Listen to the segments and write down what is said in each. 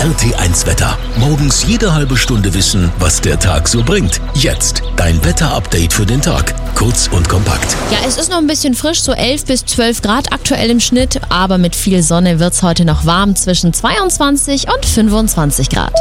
RT1 Wetter. Morgens jede halbe Stunde wissen, was der Tag so bringt. Jetzt dein Wetterupdate für den Tag. Kurz und kompakt. Ja, es ist noch ein bisschen frisch, so 11 bis 12 Grad aktuell im Schnitt. Aber mit viel Sonne wird es heute noch warm zwischen 22 und 25 Grad.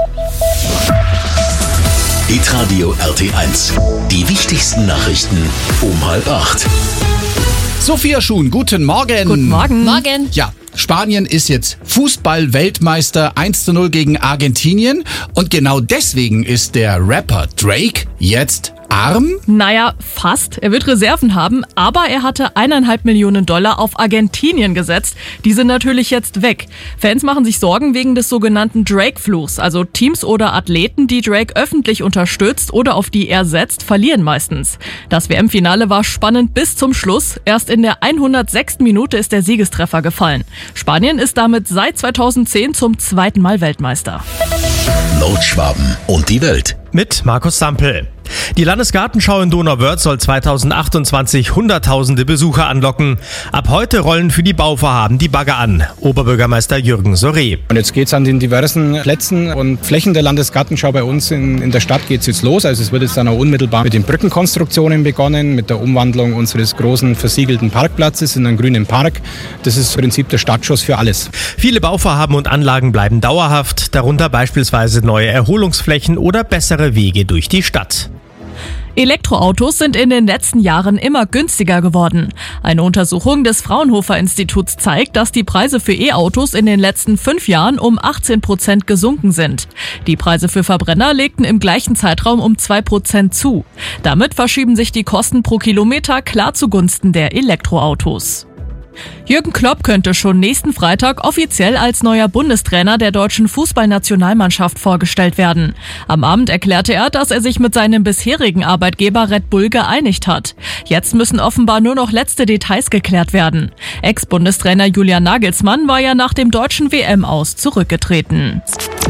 Hitradio RT1. Die wichtigsten Nachrichten um 7:30. Sophia Schuhn, guten Morgen. Guten Morgen. Morgen. Ja, Spanien ist jetzt Fußball-Weltmeister 1:0 gegen Argentinien. Und genau deswegen ist der Rapper Drake jetzt arm. Naja, fast. Er wird Reserven haben, aber er hatte $1,5 Millionen auf Argentinien gesetzt. Die sind natürlich jetzt weg. Fans machen sich Sorgen wegen des sogenannten Drake-Fluchs. Also Teams oder Athleten, die Drake öffentlich unterstützt oder auf die er setzt, verlieren meistens. Das WM-Finale war spannend bis zum Schluss. Erst in der 106. Minute ist der Siegestreffer gefallen. Spanien ist damit seit 2010 zum zweiten Mal Weltmeister. Nordschwaben und die Welt. Mit Markus Sampel. Die Landesgartenschau in Donauwörth soll 2028 Hunderttausende Besucher anlocken. Ab heute rollen für die Bauvorhaben die Bagger an. Oberbürgermeister Jürgen Soré. Und jetzt geht's an den diversen Plätzen und Flächen der Landesgartenschau bei uns in der Stadt geht's jetzt los. Also es wird jetzt dann auch unmittelbar mit den Brückenkonstruktionen begonnen, mit der Umwandlung unseres großen versiegelten Parkplatzes in einen grünen Park. Das ist im Prinzip der Startschuss für alles. Viele Bauvorhaben und Anlagen bleiben dauerhaft, darunter beispielsweise neue Erholungsflächen oder bessere Wege durch die Stadt. Elektroautos sind in den letzten Jahren immer günstiger geworden. Eine Untersuchung des Fraunhofer-Instituts zeigt, dass die Preise für E-Autos in den letzten 5 Jahren um 18% gesunken sind. Die Preise für Verbrenner legten im gleichen Zeitraum um 2% zu. Damit verschieben sich die Kosten pro Kilometer klar zugunsten der Elektroautos. Jürgen Klopp könnte schon nächsten Freitag offiziell als neuer Bundestrainer der deutschen Fußballnationalmannschaft vorgestellt werden. Am Abend erklärte er, dass er sich mit seinem bisherigen Arbeitgeber Red Bull geeinigt hat. Jetzt müssen offenbar nur noch letzte Details geklärt werden. Ex-Bundestrainer Julian Nagelsmann war ja nach dem deutschen WM-Aus zurückgetreten.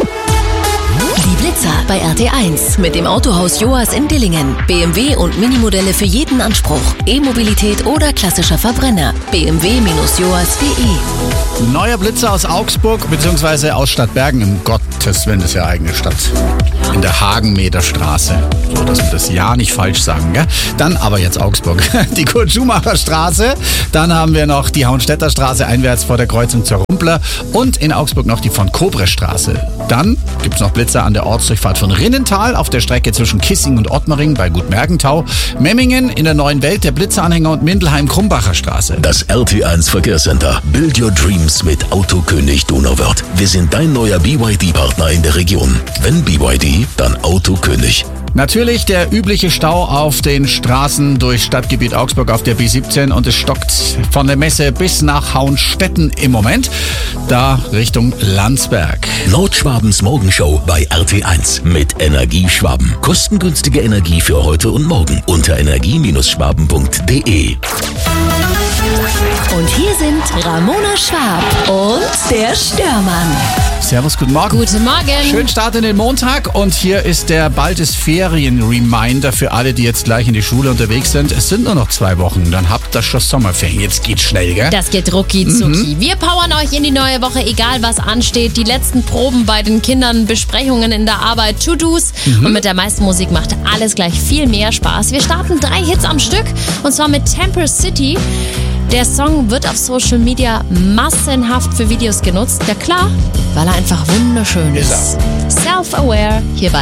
Die Blitzer bei RT1 mit dem Autohaus Joas in Dillingen. BMW und Minimodelle für jeden Anspruch. E-Mobilität oder klassischer Verbrenner. bmw-joas.de. Neuer Blitzer aus Augsburg bzw. aus Stadtbergen. Im Gottes Willen, das ist ja eigene Stadt. In der Hagenmeterstraße. So, dass wir das ja nicht falsch sagen, gell? Dann aber jetzt Augsburg. Die Kurt-Schumacher-Straße. Dann haben wir noch die Hauenstädter Straße einwärts vor der Kreuzung zur Rumpler. Und in Augsburg noch die von Kobre-Straße. Dann gibt es noch Blitzer an der Ortsdurchfahrt von Rinnental auf der Strecke zwischen Kissing und Ottmaring bei Gutmergentau. Memmingen in der Neuen Welt, der Blitzeranhänger und Mindelheim-Krumbacher Straße. Das RT1 Verkehrscenter. Build your dreams mit Autokönig Donauwörth. Wir sind dein neuer BYD-Partner in der Region. Wenn BYD, dann Autokönig. Natürlich der übliche Stau auf den Straßen durch Stadtgebiet Augsburg auf der B17 und es stockt von der Messe bis nach Hauenstetten im Moment, da Richtung Landsberg. Nordschwabens Morgenshow bei RT1 mit Energieschwaben. Kostengünstige Energie für heute und morgen unter energie-schwaben.de. Und hier sind Ramona Schwab und der Störmann. Servus, guten Morgen. Guten Morgen. Schönen Start in den Montag und hier ist der bald ist Ferien-Reminder für alle, die jetzt gleich in die Schule unterwegs sind. Es sind nur noch 2 Wochen, dann habt ihr schon Sommerferien. Jetzt geht's schnell, gell? Das geht rucki zucki. Wir powern euch in die neue Woche, egal was ansteht. Die letzten Proben bei den Kindern, Besprechungen in der Arbeit, To-Dos. Und mit der meisten Musik macht alles gleich viel mehr Spaß. Wir starten 3 Hits am Stück und zwar mit Temper City. Der Song wird auf Social Media massenhaft für Videos genutzt. Ja klar, weil er einfach wunderschön ist. Self-Aware hier bei